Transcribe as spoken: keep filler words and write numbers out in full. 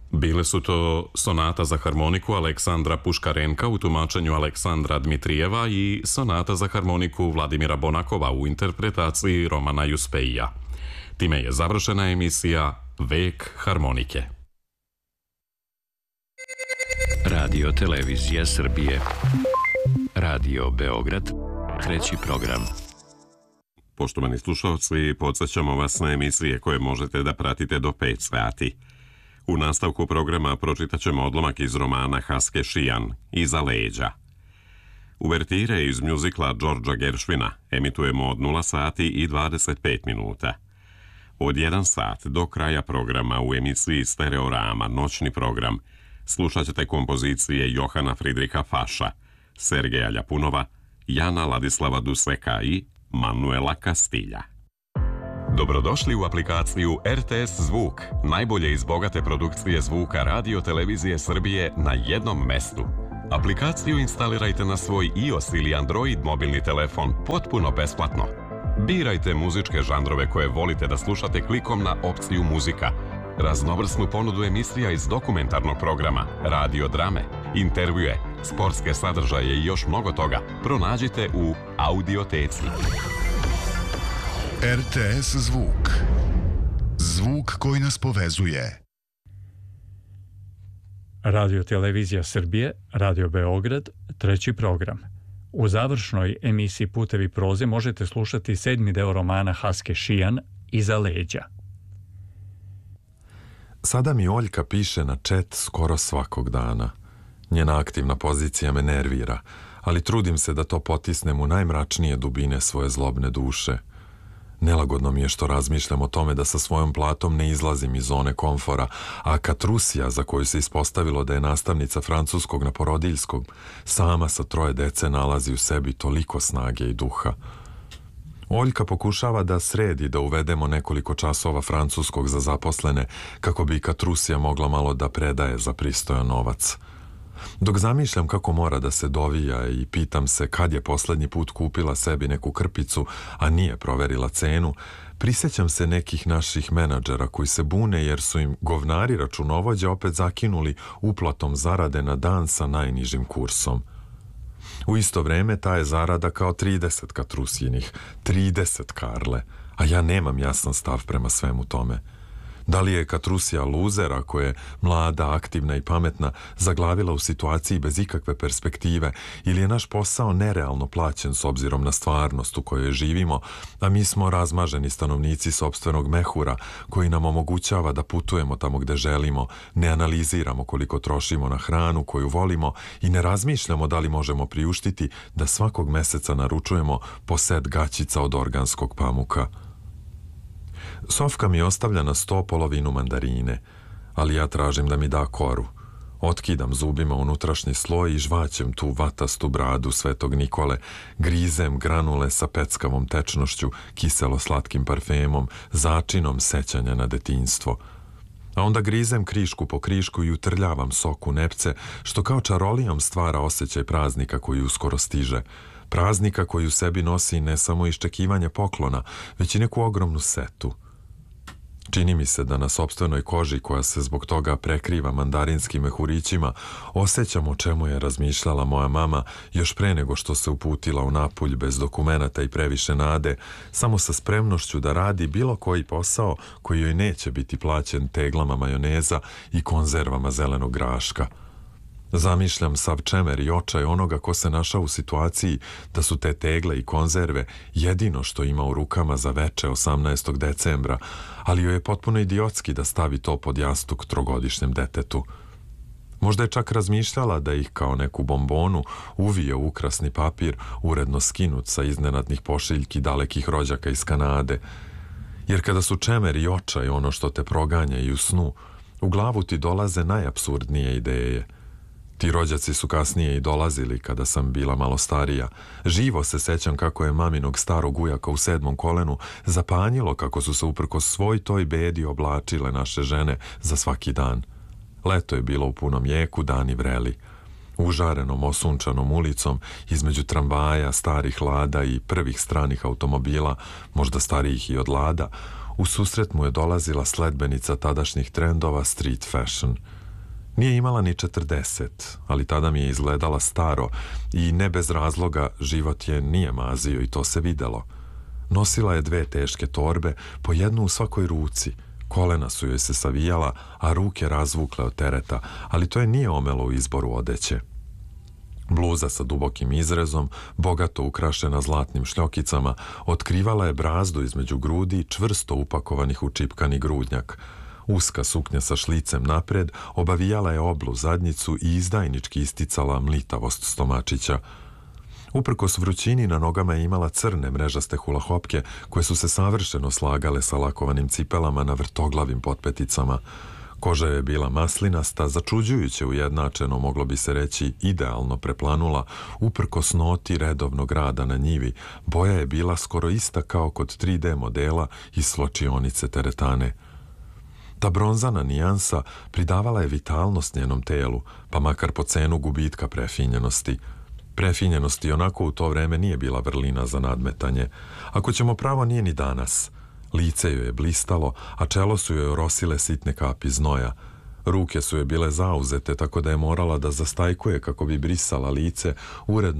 Bile su to sonata za harmoniku Aleksandra Puškarenka u tumačenju Aleksandra Dmitrijeva i sonata za harmoniku Vladimira Bonakova u interpretaciji Romana Juspeija. Time je završena emisija Vek harmonike. Radio Televizija Srbije. Radio Beograd. Treći program. Poštovani slušalci, podsjećamo vas na emisije koje možete da pratite do pet sati. U nastavku programa pročitat ćemo odlomak iz romana Haske Šijan, Iza leđa. Uvertire iz mjuzikla Đorđa Geršvina emitujemo od nula sati i dvadeset pet minuta. Od jedan sat do kraja programa u emisiji Stereorama, noćni program, slušat ćete kompozicije Johana Fridriha Faša, Sergeja Ljapunova, Jana Ladislava Duseka i Manuela Kastilja. Dobrodošli u aplikaciju R T S Zvuk, najbolje iz bogate produkcije zvuka Radio Televizije Srbije na jednom mestu. Aplikaciju instalirajte na svoj iOS ili Android mobilni telefon potpuno besplatno. Birajte muzičke žanrove koje volite da slušate klikom na opciju muzika. Raznovrsnu ponudu emisija iz dokumentarnog programa, radio drame, intervjue, sportske sadržaje i još mnogo toga pronađite u Audioteci. R T S Zvuk. Zvuk koji nas povezuje. Radio Televizija Srbije, Radio Beograd, treći program. U završnoj emisiji Putevi proze možete slušati sedmi deo romana Haske Šijan, Iza leđa. Sada mi Oljka piše na chat skoro svakog dana. Njena aktivna pozicija me nervira, ali trudim se da to potisnem u najmračnije dubine svoje zlobne duše. Nelagodno mi je što razmišljam o tome da sa svojom platom ne izlazim iz zone komfora, a Katrusija, za koju se ispostavilo da je nastavnica francuskog na porodiljskog, sama sa troje dece nalazi u sebi toliko snage i duha. Oljka pokušava da sredi da uvedemo nekoliko časova francuskog za zaposlene kako bi Katrusija mogla malo da predaje za pristojan novac. Dok zamišljam kako mora da se dovija i pitam se kad je poslednji put kupila sebi neku krpicu, a nije proverila cenu, prisjećam se nekih naših menadžera koji se bune jer su im govnari računovođe opet zakinuli uplatom zarade na dan sa najnižim kursom. U isto vreme ta je zarada kao trideset Katrusjinih, trideset Karle, a ja nemam jasan stav prema svemu tome. Da li je Katrusija luzer ako je mlada, aktivna i pametna zaglavila u situaciji bez ikakve perspektive, ili je naš posao nerealno plaćen s obzirom na stvarnost u kojoj živimo, a mi smo razmaženi stanovnici sopstvenog mehura koji nam omogućava da putujemo tamo gde želimo, ne analiziramo koliko trošimo na hranu koju volimo i ne razmišljamo da li možemo priuštiti da svakog meseca naručujemo po set gaćica od organskog pamuka. Sofka mi ostavlja na sto polovinu mandarine, ali ja tražim da mi da koru. Otkidam zubima unutrašnji sloj i žvaćem tu vatastu bradu Svetog Nikole, grizem granule sa peckavom tečnošću, kiselo-slatkim parfemom, začinom sećanja na detinjstvo. A onda grizem krišku po krišku i utrljavam sok u nepce, što kao čarolijom stvara osjećaj praznika koji uskoro stiže. Praznika koji u sebi nosi ne samo iščekivanje poklona, već i neku ogromnu setu. Čini mi se da na sopstvenoj koži koja se zbog toga prekriva mandarinskim mehurićima osjećam o čemu je razmišljala moja mama još pre nego što se uputila u Napulj bez dokumenata i previše nade, samo sa spremnošću da radi bilo koji posao koji joj neće biti plaćen teglama majoneza i konzervama zelenog graška. Zamišljam sav čemer i očaj onoga ko se našao u situaciji da su te tegle i konzerve jedino što ima u rukama za veče osamnaestog decembra, ali joj je potpuno idiotski da stavi to pod jastuk trogodišnjem detetu. Možda je čak razmišljala da ih kao neku bombonu uvije u ukrasni papir, uredno skinut sa iznenadnih pošiljki dalekih rođaka iz Kanade. Jer kada su čemer i očaj ono što te proganja i u snu, u glavu ti dolaze najapsurdnije ideje. Ti rođaci su kasnije i dolazili kada sam bila malo starija. Živo se sećam kako je maminog starog ujaka u sedmom kolenu zapanjilo kako su se uprkos svoj toj bedi oblačile naše žene za svaki dan. Leto je bilo u punom jeku, dani vreli. Užarenom, osunčanom ulicom, između tramvaja, starih lada i prvih stranih automobila, možda starijih i od lada, u susret mu je dolazila sledbenica tadašnjih trendova street fashion. Nije imala ni četrdeset, ali tada mi je izgledala staro i ne bez razloga život je nije mazio i to se videlo. Nosila je dve teške torbe, po jednu u svakoj ruci. Kolena su joj se savijala, a ruke razvukle od tereta, ali to je nije omelo u izboru odeće. Bluza sa dubokim izrezom, bogato ukrašena zlatnim šljokicama, otkrivala je brazdu između grudi čvrsto upakovanih u čipkani grudnjak. Uska suknja sa šlicem napred obavijala je oblu zadnjicu i izdajnički isticala mlitavost stomačića. Uprkos vrućini na nogama je imala crne mrežaste hulahopke koje su se savršeno slagale sa lakovanim cipelama na vrtoglavim potpeticama. Koža je bila maslinasta, začuđujuće ujednačeno, moglo bi se reći idealno preplanula, uprkos noti redovnog rada na njivi. Boja je bila skoro ista kao kod tri de modela iz svlačionice teretane. Ta bronzana nijansa pridavala je vitalnost njenom telu, pa makar po cenu gubitka prefinjenosti. Prefinjenost i onako u to vreme nije bila vrlina za nadmetanje. Ako ćemo pravo, nije ni danas. Lice joj je blistalo, a čelo su joj orosile sitne kapi znoja. Ruke su joj bile zauzete, tako da je morala da zastajkuje kako bi brisala lice, uredno